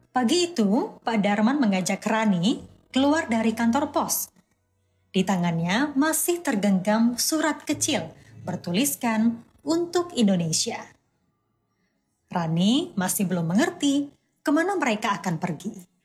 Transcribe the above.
Pagi itu, Pak Darman mengajak Rani keluar dari kantor pos. Di tangannya masih tergenggam surat kecil bertuliskan untuk Indonesia. Rani masih belum mengerti kemana mereka akan pergi.